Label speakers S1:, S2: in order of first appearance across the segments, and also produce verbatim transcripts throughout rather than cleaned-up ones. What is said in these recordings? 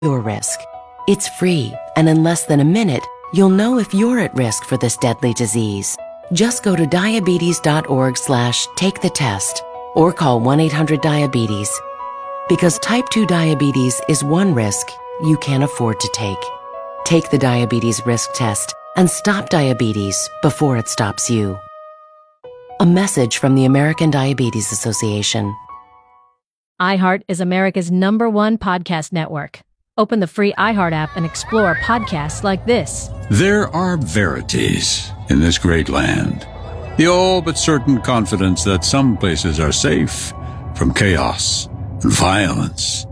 S1: your risk. It's free, and in less than a minute, you'll know if you're at risk for this deadly disease. Just go to diabetes.org slash take the test or call one eight hundred diabetes. Because type two diabetes is one risk you can't afford to take. Take the diabetes risk test and stop diabetes before it stops you. A message from the American Diabetes Association.
S2: iHeart is America's number one podcast network. Open the free iHeart app and explore podcasts like this.
S3: There are verities in this great land. The all but certain confidence that some places are safe from chaos and violence.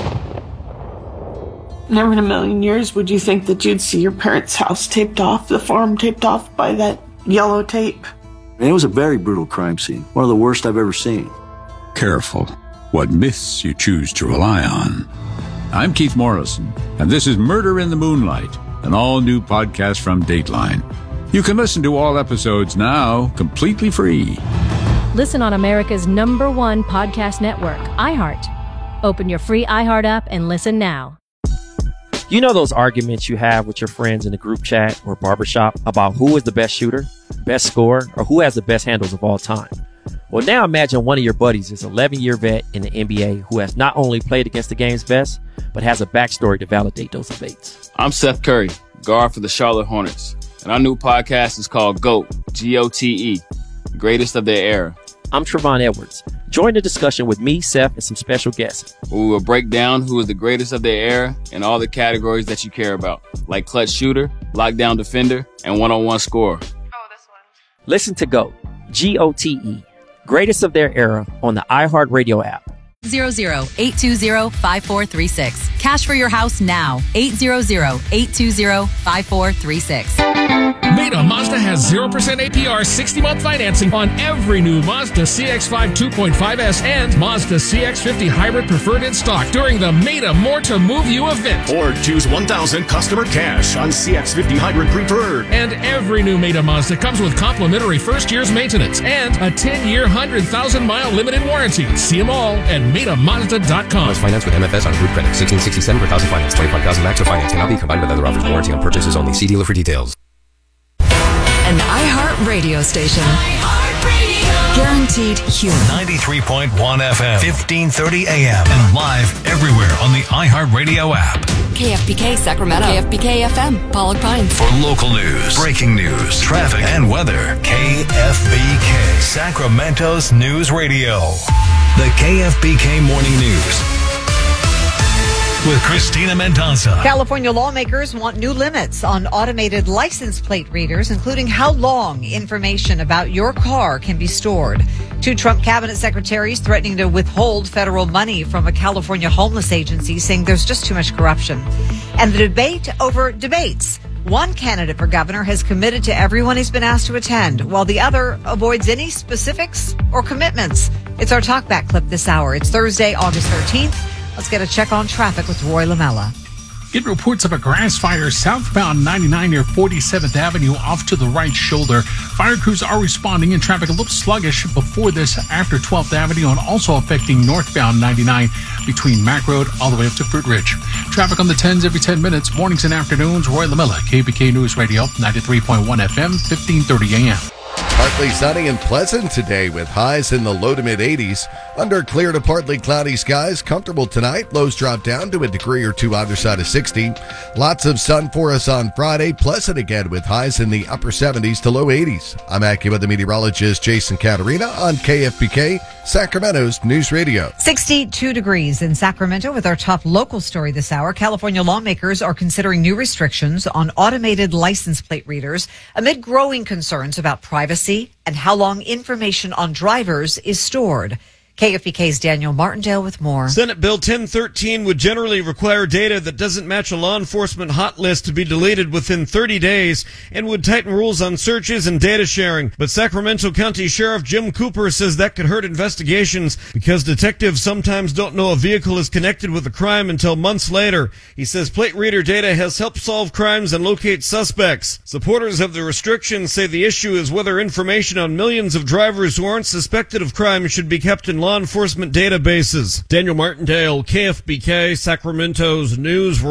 S4: Never in a million years would you think that you'd see your parents' house taped off, the farm taped off by that yellow tape.
S5: And it was a very brutal crime scene, one of the worst I've ever seen.
S3: Careful what myths you choose to rely on. I'm Keith Morrison, and this is Murder in the Moonlight, an all-new podcast from Dateline. You can listen to all episodes now, completely free.
S2: Listen on America's number one podcast network, iHeart. Open your free iHeart app and listen now.
S6: You know those arguments you have with your friends in the group chat or barbershop about who is the best shooter, best scorer, or who has the best handles of all time? Well, now imagine one of your buddies is an eleven-year vet in the N B A who has not only played against the game's best, but has a backstory to validate those debates.
S7: I'm Seth Curry, guard for the Charlotte Hornets, and our new podcast is called GOAT, G O T E, Greatest of Their Era.
S6: I'm Trevon Edwards. Join the discussion with me, Seth, and some special guests.
S7: We will break down who is the greatest of their era in all the categories that you care about, like clutch shooter, lockdown defender, and one-on-one scorer.
S8: Oh, this one.
S6: Listen to GOAT, G O T E, Greatest of Their Era on the iHeartRadio app.
S9: eight hundred, eight two zero, five four three six. Cash for your house now. eight hundred, eight two zero, five four three six.
S10: Meta Mazda has zero percent A P R sixty-month financing on every new Mazda C X five two point five S and Mazda C X fifty Hybrid Preferred in stock during the Meta More to Move You event.
S11: Or choose one thousand customer cash on C X fifty Hybrid Preferred.
S10: And every new Meta Mazda comes with complimentary first year's maintenance and a ten-year, one hundred thousand mile limited warranty. See them all at meta mazda dot com.
S12: Finance with M F S on group credit. sixteen sixty-seven per thousand finance. twenty-five thousand max or finance cannot be combined with other offers. Warranty on purchases only. See dealer for details.
S9: An iHeart radio station. iHeart Radio. Guaranteed human.
S11: ninety-three point one F M, fifteen thirty A M, and live everywhere on the iHeart Radio app.
S9: K F B K Sacramento. K F B K F M, Pollock Pines.
S11: For local news, breaking news, traffic, and weather, K F B K, Sacramento's news radio. The K F B K Morning News with Christina Mendoza.
S13: California lawmakers want new limits on automated license plate readers, including how long information about your car can be stored. Two Trump cabinet secretaries threatening to withhold federal money from a California homeless agency, saying there's just too much corruption. And the debate over debates. One candidate for governor has committed to everyone he's been asked to attend, while the other avoids any specifics or commitments. It's our talkback clip this hour. It's Thursday, August thirteenth. Let's get a check on traffic with Roy Lamella.
S10: Get reports of a grass fire southbound ninety-nine near forty-seventh Avenue off to the right shoulder. Fire crews are responding and traffic a little sluggish before this after twelfth Avenue and also affecting northbound ninety-nine between Mack Road all the way up to Fruit Ridge. Traffic on the tens every ten minutes, mornings and afternoons. Roy Lamella, K B K News Radio, ninety-three point one F M, fifteen thirty A M.
S14: Partly sunny and pleasant today with highs in the low to mid eighties. Under clear to partly cloudy skies, comfortable tonight. Lows drop down to a degree or two either side of sixty. Lots of sun for us on Friday. Pleasant again with highs in the upper seventies to low eighties. I'm AccuWeather meteorologist Jason Caterina on K F B K, Sacramento's News Radio.
S13: sixty-two degrees in Sacramento with our top local story this hour. California lawmakers are considering new restrictions on automated license plate readers amid growing concerns about privacy and how long information on drivers is stored. K F B K's Daniel Martindale with more.
S15: Senate Bill ten thirteen would generally require data that doesn't match a law enforcement hot list to be deleted within thirty days and would tighten rules on searches and data sharing. But Sacramento County Sheriff Jim Cooper says that could hurt investigations because detectives sometimes don't know a vehicle is connected with a crime until months later. He says plate reader data has helped solve crimes and locate suspects. Supporters of the restrictions say the issue is whether information on millions of drivers who aren't suspected of crime should be kept in law enforcement databases. Daniel Martindale, K F B K, Sacramento's News